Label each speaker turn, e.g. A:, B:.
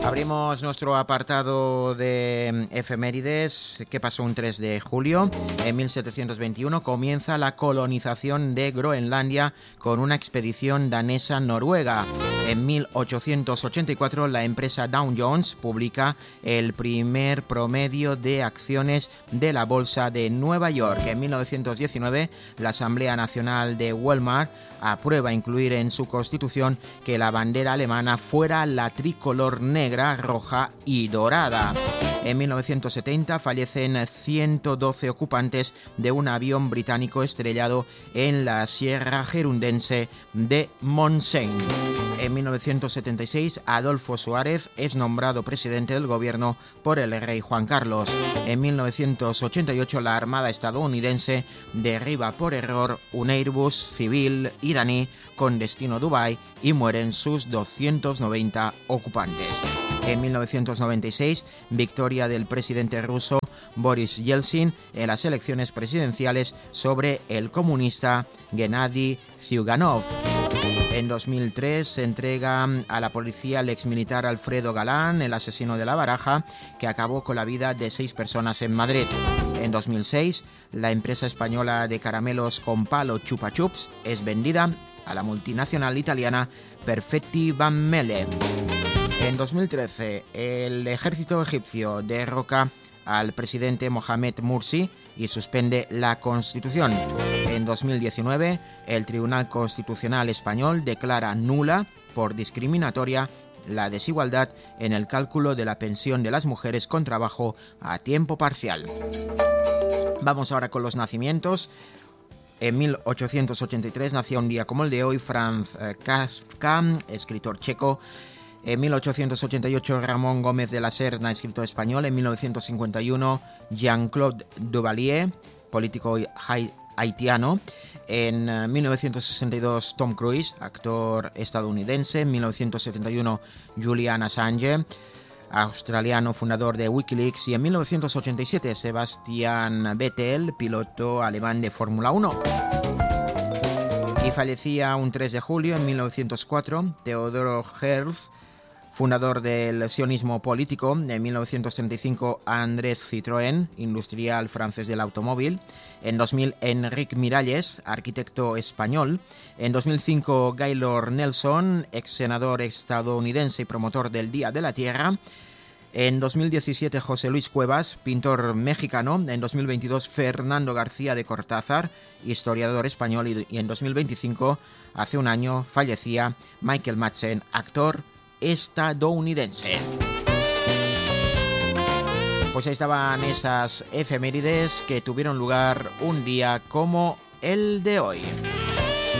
A: Abrimos nuestro apartado de efemérides. ¿Qué pasó un 3 de julio? En 1721 comienza la colonización de Groenlandia con una expedición danesa-noruega. En 1884 la empresa Dow Jones publica el primer promedio de acciones de la Bolsa de Nueva York. En 1919 la Asamblea Nacional de Weimar aprueba incluir en su constitución que la bandera alemana fuera la tricolor negra, roja y dorada. En 1970 fallecen 112 ocupantes de un avión británico estrellado en la Sierra Gerundense de Montseny. En 1976 Adolfo Suárez es nombrado presidente del gobierno por el rey Juan Carlos. En 1988 la Armada estadounidense derriba por error un Airbus civil iraní con destino Dubái y mueren sus 290 ocupantes. En 1996, victoria del presidente ruso Boris Yeltsin en las elecciones presidenciales sobre el comunista Gennady Zyuganov. En 2003 se entrega a la policía el exmilitar Alfredo Galán, el asesino de La Baraja, que acabó con la vida de 6 personas en Madrid. En 2006, la empresa española de caramelos con palo Chupa Chups es vendida a la multinacional italiana Perfetti Van Melle. En 2013, el ejército egipcio derroca al presidente Mohamed Morsi y suspende la Constitución. En 2019, el Tribunal Constitucional Español declara nula por discriminatoria la desigualdad en el cálculo de la pensión de las mujeres con trabajo a tiempo parcial. Vamos ahora con los nacimientos. En 1883 nació un día como el de hoy Franz Kafka, escritor checo. En 1888 Ramón Gómez de la Serna, escritor español. En 1951 Jean-Claude Duvalier, político haitiano. En 1962 Tom Cruise, actor estadounidense. En 1971 Julian Assange, australiano, fundador de Wikileaks. Y en 1987 Sebastian Vettel, piloto alemán de Fórmula 1. Y fallecía un 3 de julio en 1904 Teodoro Herzl, fundador del sionismo político. En 1935 Andrés Citroën, industrial francés del automóvil. En 2000 Enric Miralles, arquitecto español. En 2005 Gaylord Nelson, ex senador estadounidense y promotor del Día de la Tierra. En 2017 José Luis Cuevas, pintor mexicano. En 2022 Fernando García de Cortázar, historiador español. Y en 2025, hace un año, fallecía Michael Madsen, actor estadounidense. Pues ahí estaban esas efemérides que tuvieron lugar un día como el de hoy.